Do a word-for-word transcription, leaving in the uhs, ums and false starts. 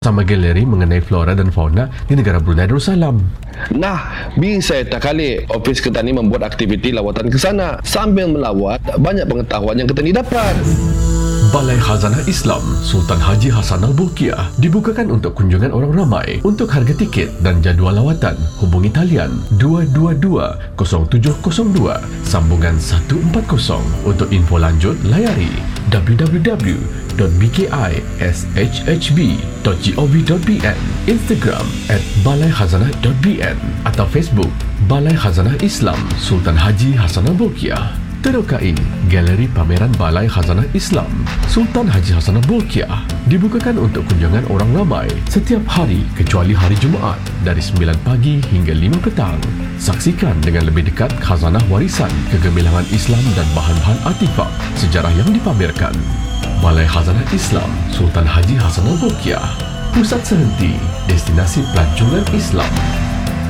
sama galeri mengenai flora dan fauna di negara Brunei Darussalam. Nah, bisa tak kali Ofis kita ni membuat aktiviti lawatan ke sana. Sambil melawat, banyak pengetahuan yang kita ni dapat. Balai Khazanah Islam Sultan Haji Hassan Al-Bolkiah dibukakan untuk kunjungan orang ramai. Untuk harga tiket dan jadual lawatan, hubungi talian dua dua dua kosong tujuh kosong dua sambungan satu empat kosong. Untuk info lanjut, layari w w w dot b k i s h h b dot gov dot b n, Instagram at balai khazanah dot b n atau Facebook Balai Khazanah Islam Sultan Haji Hassan Al-Bolkiah. Terokai Galeri Pameran Balai Khazanah Islam Sultan Haji Hassan Al-Bolkiah dibukakan untuk kunjungan orang ramai setiap hari kecuali hari Jumaat dari sembilan pagi hingga lima petang. Saksikan dengan lebih dekat khazanah warisan kegemilangan Islam dan bahan-bahan artifak sejarah yang dipamerkan. Balai Khazanah Islam Sultan Haji Hassan Al-Bolkiah, pusat sehenti destinasi pelancongan Islam.